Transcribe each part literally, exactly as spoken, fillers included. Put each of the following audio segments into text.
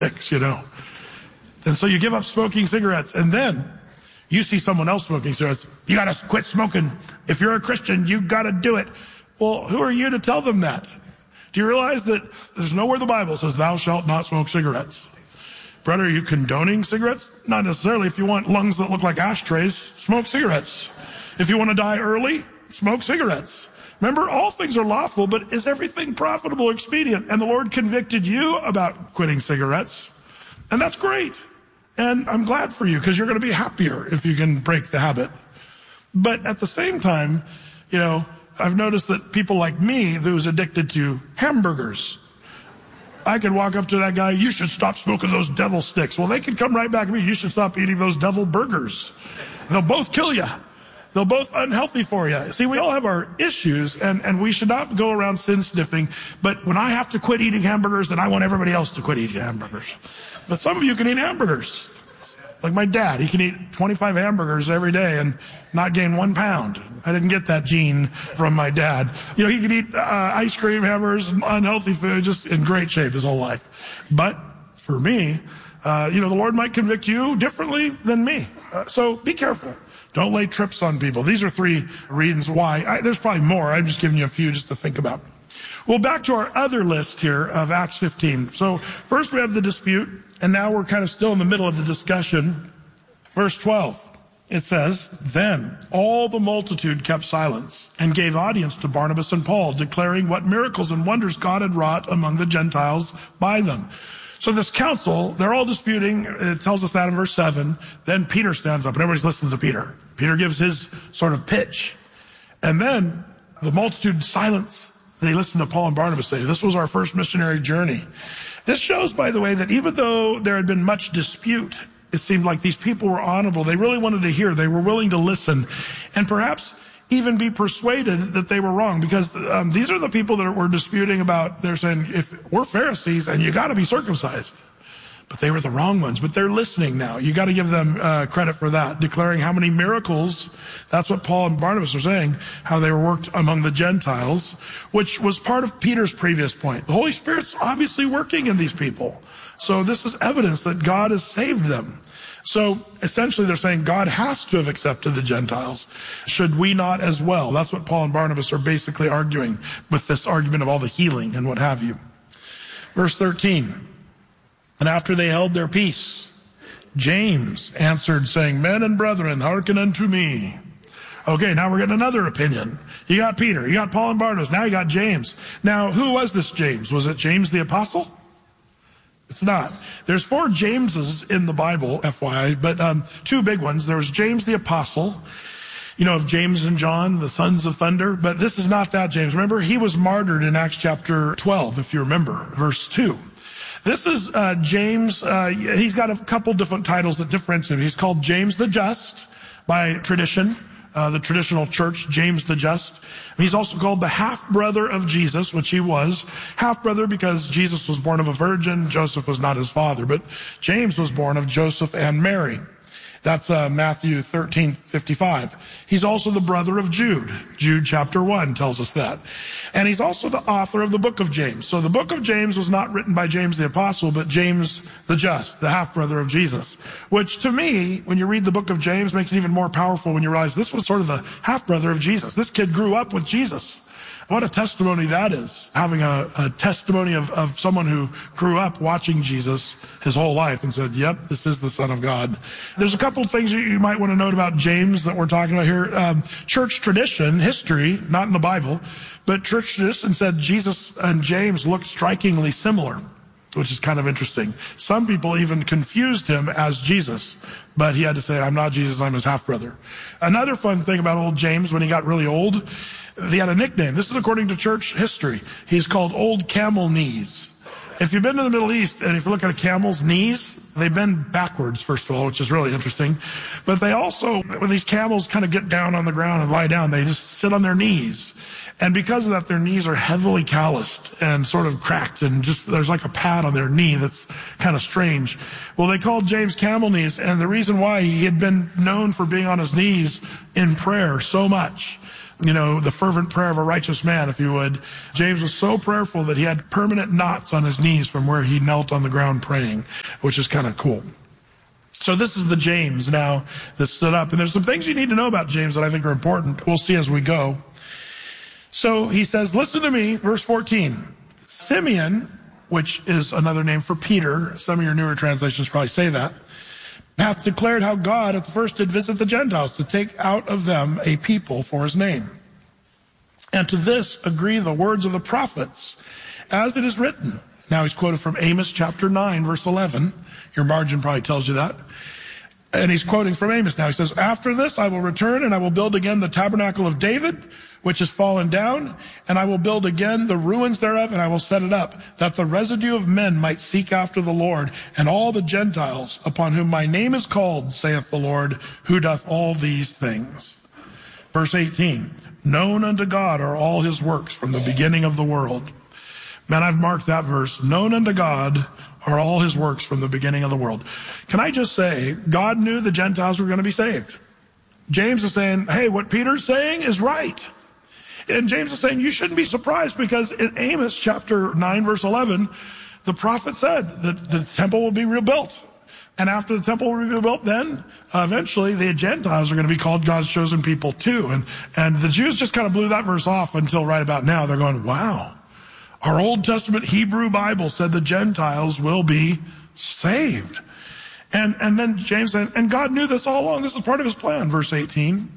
you know. And so you give up smoking cigarettes, and then you see someone else smoking cigarettes. You got to quit smoking. If you're a Christian, you got to do it. Well, who are you to tell them that? Do you realize that there's nowhere the Bible says thou shalt not smoke cigarettes? Brother, are you condoning cigarettes? Not necessarily. If you want lungs that look like ashtrays, smoke cigarettes. If you want to die early, smoke cigarettes. Remember, all things are lawful, but is everything profitable or expedient? And the Lord convicted you about quitting cigarettes. And that's great. And I'm glad for you, because you're going to be happier if you can break the habit. But at the same time, you know, I've noticed that people like me who's addicted to hamburgers, I could walk up to that guy, you should stop smoking those devil sticks. Well, they could come right back to me, you should stop eating those devil burgers. They'll both kill you. They're both unhealthy for you. See, we all have our issues, and, and we should not go around sin sniffing. But when I have to quit eating hamburgers, then I want everybody else to quit eating hamburgers. But some of you can eat hamburgers. Like my dad, he can eat twenty-five hamburgers every day and not gain one pound. I didn't get that gene from my dad. You know, he could eat uh, ice cream, hamburgers, unhealthy food, just in great shape his whole life. But for me, uh, you know, the Lord might convict you differently than me. Uh, so be careful. Don't lay trips on people. These are three reasons why. I, there's probably more. I'm just giving you a few just to think about. Well, back to our other list here of Acts fifteen. So first we have the dispute, and now we're kind of still in the middle of the discussion. Verse twelve, it says, then all the multitude kept silence and gave audience to Barnabas and Paul, declaring what miracles and wonders God had wrought among the Gentiles by them. So this council, they're all disputing. It tells us that in verse seven. Then Peter stands up, and everybody's listening to Peter. Peter gives his sort of pitch. And then the multitude silence. They listen to Paul and Barnabas say, this was our first missionary journey. This shows, by the way, that even though there had been much dispute, it seemed like these people were honorable. They really wanted to hear. They were willing to listen and perhaps even be persuaded that they were wrong, because um, these are the people that were disputing about, they're saying, if we're Pharisees and you got to be circumcised. But they were the wrong ones. But they're listening now. You got to give them uh, credit for that, declaring how many miracles. That's what Paul and Barnabas are saying, how they were worked among the Gentiles, which was part of Peter's previous point. The Holy Spirit's obviously working in these people. So this is evidence that God has saved them. So essentially they're saying God has to have accepted the Gentiles. Should we not as well? That's what Paul and Barnabas are basically arguing with this argument of all the healing and what have you. Verse thirteen. And after they held their peace, James answered, saying, men and brethren, hearken unto me. Okay, now we're getting another opinion. You got Peter, you got Paul and Barnabas, now you got James. Now, who was this James? Was it James the Apostle? It's not. There's four Jameses in the Bible, F Y I, but um, two big ones. There was James the Apostle, you know, of James and John, the sons of thunder. But this is not that James. Remember, he was martyred in Acts chapter twelve, if you remember, verse two. This is uh, James. Uh, he's got a couple different titles that differentiate him. He's called James the Just by tradition, uh, the traditional church, James the Just. He's also called the half-brother of Jesus, which he was. Half-brother because Jesus was born of a virgin. Joseph was not his father, but James was born of Joseph and Mary. That's uh, Matthew thirteen fifty-five. He's also the brother of Jude. Jude chapter one tells us that. And he's also the author of the book of James. So the book of James was not written by James the Apostle, but James the Just, the half-brother of Jesus. Which to me, when you read the book of James, makes it even more powerful when you realize this was sort of the half-brother of Jesus. This kid grew up with Jesus. What a testimony that is, having a, a testimony of, of someone who grew up watching Jesus his whole life and said, yep, this is the Son of God. There's a couple of things you might want to note about James that we're talking about here. Um, church tradition, history, not in the Bible, but church tradition said Jesus and James looked strikingly similar, which is kind of interesting. Some people even confused him as Jesus, but he had to say, I'm not Jesus, I'm his half-brother. Another fun thing about old James, when he got really old, he had a nickname. This is according to church history. He's called Old Camel Knees. If you've been to the Middle East, and if you look at a camel's knees, they bend backwards, first of all, which is really interesting. But they also, when these camels kind of get down on the ground and lie down, they just sit on their knees. And because of that, their knees are heavily calloused and sort of cracked, and just there's like a pad on their knee that's kind of strange. Well, they called James camel knees, and the reason why, he had been known for being on his knees in prayer so much you know, the fervent prayer of a righteous man, if you would. James was so prayerful that he had permanent knots on his knees from where he knelt on the ground praying, which is kind of cool. So this is the James now that stood up. And there's some things you need to know about James that I think are important. We'll see as we go. So he says, listen to me, verse fourteen. Simeon, which is another name for Peter, some of your newer translations probably say that, hath declared how God at the first did visit the Gentiles to take out of them a people for his name. And to this agree the words of the prophets, as it is written. Now he's quoted from Amos chapter nine, verse eleven. Your margin probably tells you that. And he's quoting from Amos now. He says, after this I will return and I will build again the tabernacle of David, which is fallen down, and I will build again the ruins thereof, and I will set it up, that the residue of men might seek after the Lord, and all the Gentiles upon whom my name is called, saith the Lord, who doth all these things. Verse eighteen, known unto God are all his works from the beginning of the world. Man, I've marked that verse. Known unto God are all his works from the beginning of the world. Can I just say, God knew the Gentiles were going to be saved. James is saying, hey, what Peter's saying is right. And James is saying, you shouldn't be surprised, because in Amos chapter nine, verse eleven, the prophet said that the temple will be rebuilt. And after the temple will be rebuilt, then uh, eventually the Gentiles are going to be called God's chosen people too. And, and the Jews just kind of blew that verse off until right about now. They're going, wow, our Old Testament Hebrew Bible said the Gentiles will be saved. And, and then James said, and God knew this all along. This is part of his plan, verse eighteen.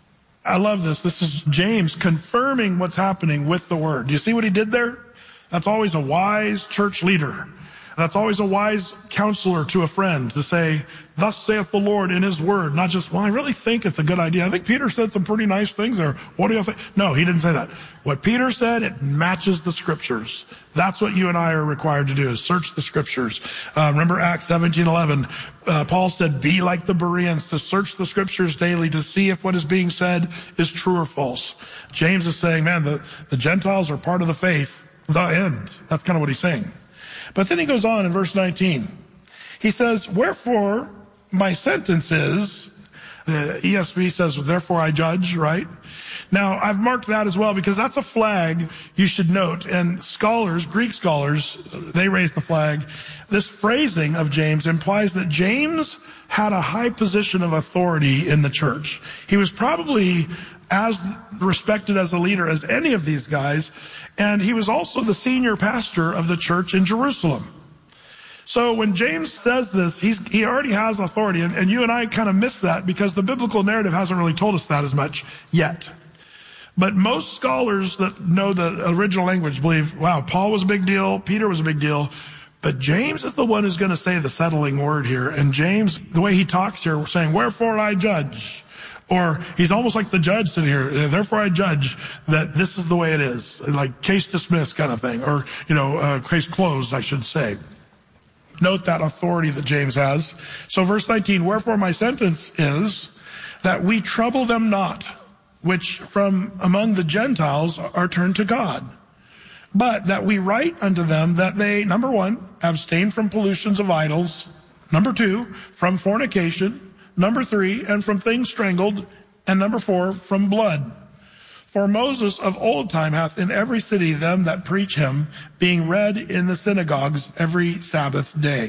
I love this. This is James confirming what's happening with the word. Do you see what he did there? That's always a wise church leader. That's always a wise counselor to a friend to say, thus saith the Lord in his word. Not just, well, I really think it's a good idea. I think Peter said some pretty nice things there. What do you think? No, he didn't say that. What Peter said, it matches the scriptures. That's what you and I are required to do, is search the scriptures. Uh, remember Acts seventeen eleven. Uh, Paul said, be like the Bereans, to search the scriptures daily to see if what is being said is true or false. James is saying, man, the, the Gentiles are part of the faith, the end. That's kind of what he's saying. But then he goes on in verse nineteen. He says, wherefore my sentence is, the E S V says, therefore I judge, right? Now, I've marked that as well because that's a flag you should note. And scholars, Greek scholars, they raise the flag. This phrasing of James implies that James had a high position of authority in the church. He was probably as respected as a leader as any of these guys. And he was also the senior pastor of the church in Jerusalem. So when James says this, he's, he already has authority. And, and you and I kind of miss that because the biblical narrative hasn't really told us that as much yet. But most scholars that know the original language believe, wow, Paul was a big deal, Peter was a big deal. But James is the one who's going to say the settling word here. And James, the way he talks here, saying, wherefore I judge. Or he's almost like the judge sitting here. Therefore I judge that this is the way it is. Like case dismissed kind of thing. Or, you know, uh, case closed, I should say. Note that authority that James has. So verse nineteen, wherefore my sentence is that we trouble them not, which from among the Gentiles are turned to God. But that we write unto them that they, number one, abstain from pollutions of idols. Number two, from fornication. Number three, and from things strangled. And number four, from blood. For Moses of old time hath in every city them that preach him, being read in the synagogues every Sabbath day.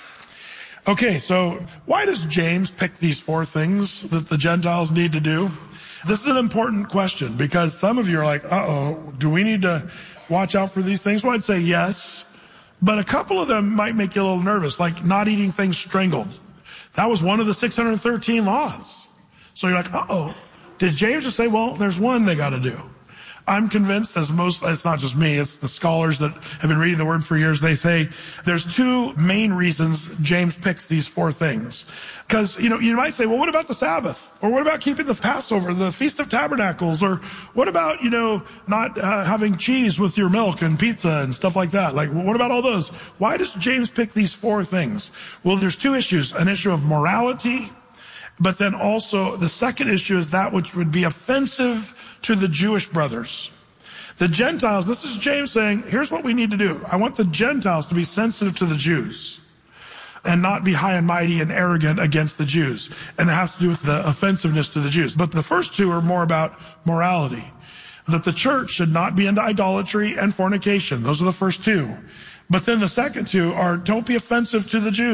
Okay, so why does James pick these four things that the Gentiles need to do? This is an important question because some of you are like, uh-oh, do we need to watch out for these things? Well, I'd say yes, but a couple of them might make you a little nervous, like not eating things strangled. That was one of the six hundred thirteen laws. So you're like, uh-oh, did James just say, well, there's one they got to do? I'm convinced, as most, it's not just me, it's the scholars that have been reading the word for years, they say there's two main reasons James picks these four things. Because, you know, you might say, well, what about the Sabbath? Or what about keeping the Passover, the Feast of Tabernacles? Or what about, you know, not uh, having cheese with your milk and pizza and stuff like that? Like, what about all those? Why does James pick these four things? Well, there's two issues, an issue of morality, but then also the second issue is that which would be offensive to the Jewish brothers. The Gentiles, this is James saying, here's what we need to do. I want the Gentiles to be sensitive to the Jews. and not be high and mighty and arrogant against the Jews. And it has to do with the offensiveness to the Jews. But the first two are more about morality. That the church should not be into idolatry and fornication. Those are the first two. But then the second two are, don't be offensive to the Jews.